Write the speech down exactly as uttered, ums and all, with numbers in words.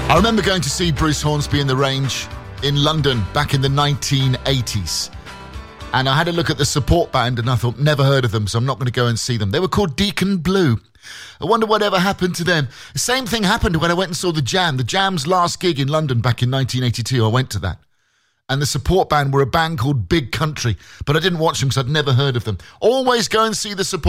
I remember going to see Bruce Hornsby in the Range in London back in the nineteen eighties. And I had a look at the support band and I thought, never heard of them, so I'm not going to go and see them. They were called Deacon Blue. I wonder whatever happened to them. The same thing happened when I went and saw The Jam. The Jam's last gig in London back in nineteen eighty-two, I went to that. And the support band were a band called Big Country, but I didn't watch them because I'd never heard of them. Always go and see the support